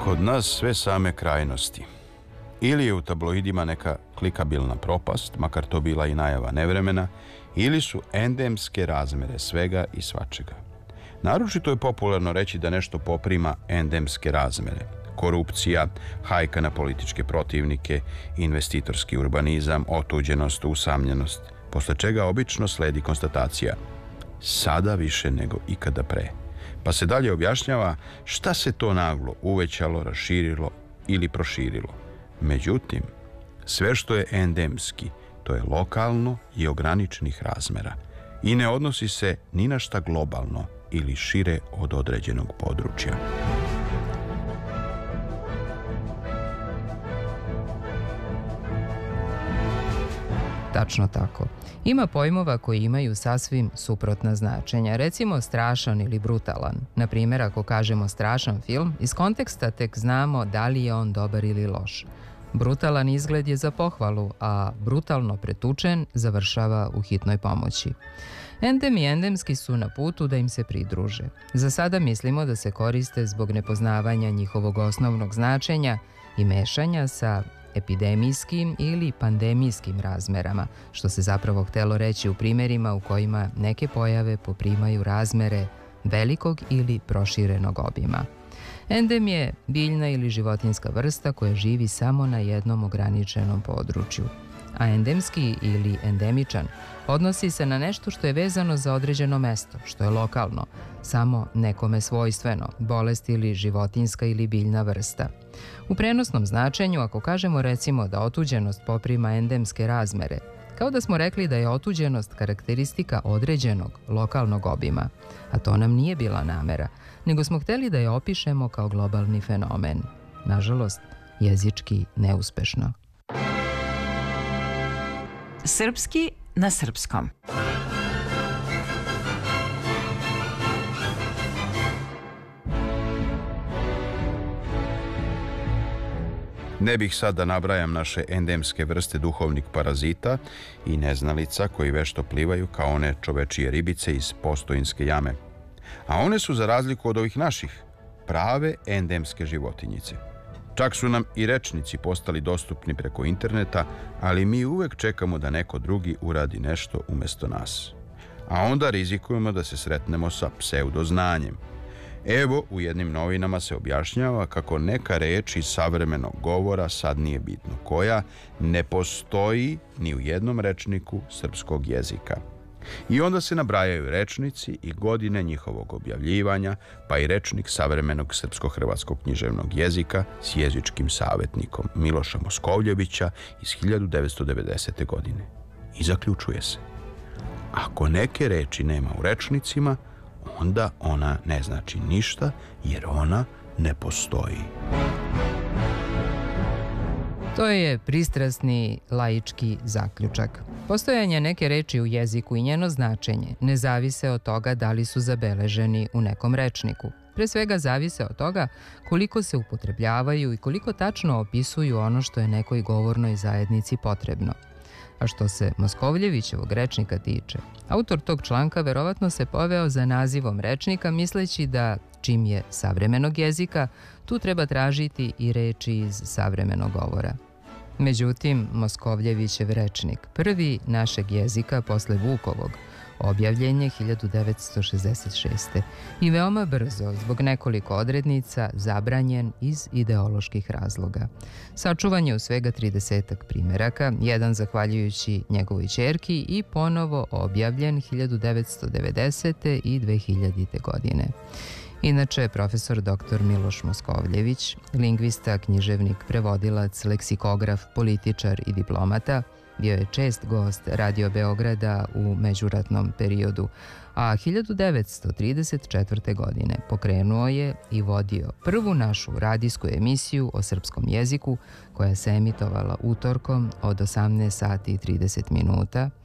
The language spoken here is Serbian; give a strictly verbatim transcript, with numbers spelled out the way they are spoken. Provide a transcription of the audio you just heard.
Kod nas sve same krajnosti. Ili je u tabloidima neka klikabilna propast, makar to bila i najava nevremena, ili su endemske razmere svega i svačega. Naročito je popularno reći da nešto poprima endemske razmere. Korupcija, hajka na političke protivnike, investitorski urbanizam, otuđenost, usamljenost, posle čega obično sledi konstatacija sada više nego ikada pre. Pa se dalje objašnjava šta se to naglo uvećalo, raširilo ili proširilo. Međutim, sve što je endemski, to je lokalno i ograničenih razmera i ne odnosi se ni na šta globalno ili šire od određenog područja. Tačno tako. Ima pojmova koji imaju sasvim suprotna značenja, recimo strašan ili brutalan. Na primjer, ako kažemo strašan film, iz konteksta tek znamo da li je on dobar ili loš. Brutalan izgled je za pohvalu, a brutalno pretučen završava u hitnoj pomoći. Endem i endemski su na putu da im se pridruže. Za sada mislimo da se koriste zbog nepoznavanja njihovog osnovnog značenja i mešanja sa epidemijskim ili pandemijskim razmerama, što se zapravo htelo reći u primjerima u kojima neke pojave poprimaju razmere velikog ili proširenog obima. Endem je biljna ili životinjska vrsta koja živi samo na jednom ograničenom području, a endemski ili endemičan odnosi se na nešto što je vezano za određeno mesto, što je lokalno, samo nekome svojstveno, bolest ili životinjska ili biljna vrsta. U prenosnom značenju, ako kažemo recimo da otuđenost poprima endemske razmere, kao da smo rekli da je otuđenost karakteristika određenog lokalnog obima, a to nam nije bila namera, nego smo hteli da je opišemo kao globalni fenomen. Nažalost, jezički neuspešno. Srpski na srpskom. Ne bih sad da nabrajam naše endemske vrste duhovnih parazita i neznalica koji vešto plivaju kao one čovečije ribice iz Postojinske jame. A one su, za razliku od ovih naših, prave endemske životinjice. Čak su nam i rečnici postali dostupni preko interneta, ali mi uvek čekamo da neko drugi uradi nešto umjesto nas. A onda rizikujemo da se sretnemo sa pseudoznanjem. Evo, u jednim novinama se objašnjava kako neka reč iz savremenog govora, sad nije bitno koja, ne postoji ni u jednom rečniku srpskog jezika. I onda se nabrajaju rečnici i godine njihovog objavljivanja, pa i rečnik savremenog srpsko-hrvatskog književnog jezika s jezičkim savjetnikom Miloša Moskovljevića iz hiljadu devetsto devedesete. godine. I zaključuje se: ako neke reči nema u rečnicima, onda ona ne znači ništa, jer ona ne postoji. To je pristrasni laički zaključak. Postojanje neke reči u jeziku i njeno značenje ne zavise od toga da li su zabeleženi u nekom rečniku. Pre svega zavise od toga koliko se upotrebljavaju i koliko tačno opisuju ono što je nekoj govornoj zajednici potrebno. A što se Moskovljevićevog rečnika tiče, autor tog članka verovatno se poveo za nazivom rečnika, misleći da čim je savremenog jezika, tu treba tražiti i reči iz savremenog govora. Međutim, Moskovljevićev rečnik, prvi našeg jezika posle Vukovog, objavljen je hiljadu devetsto šezdeset šeste. i veoma brzo, zbog nekoliko odrednica, zabranjen iz ideoloških razloga. Sačuvan je u svega tridesetak primeraka, jedan zahvaljujući njegovoj ćerki, i ponovo objavljen hiljadu devetsto devedesete. i dve hiljadite. godine. Inače, profesor doktor Miloš Moskovljević, lingvista, književnik, prevodilac, leksikograf, političar i diplomata, bio je čest gost Radio Beograda u međuratnom periodu, a hiljadu devetsto trideset četvrte. godine pokrenuo je i vodio prvu našu radijsku emisiju o srpskom jeziku koja se emitovala utorkom od osamnaest sati i trideset minuta